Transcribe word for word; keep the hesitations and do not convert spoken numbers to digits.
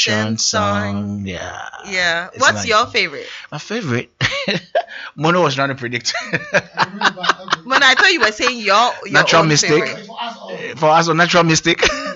Sean song. Yeah. Yeah. It's What's nice. your favorite? My favorite. Mono was trying to predict. When I thought you were saying your, your Natural own Mystic. favorite. For us all. For us, a natural mystic.